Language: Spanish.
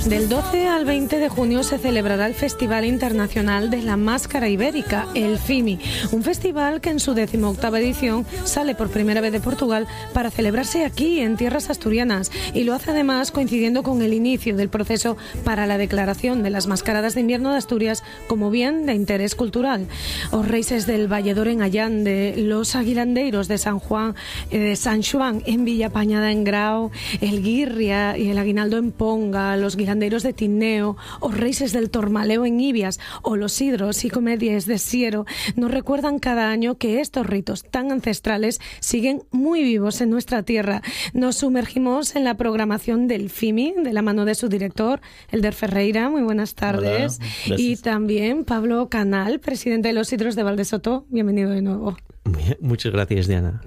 Del 12 al 20 de junio se celebrará el Festival Internacional de la Máscara Ibérica, el FIMI, un festival que en su 18ª edición sale por primera vez de Portugal para celebrarse aquí, en tierras asturianas, y lo hace además coincidiendo con el inicio del proceso para la declaración de las mascaradas de invierno de Asturias como bien de interés cultural. Os Reises del Valledor en Allande, los aguilandeiros de San Juan, San Xuan en Villapañada en Grao, el Guirria y el Aguinaldo en Ponga, los guilandeiros de Tineo, os Reises del Tormaleo en Ibias o los Hidros y Comedies de Siero nos recuerdan cada año que estos ritos tan ancestrales siguen muy vivos en nuestra tierra. Nos sumergimos en la programación del FIMI de la mano de su director, Elder Ferreira. Muy buenas tardes. Hola, y también Pablo Canal, presidente de los Hidros de Valdesoto. Bienvenido de nuevo. Muchas gracias, Diana.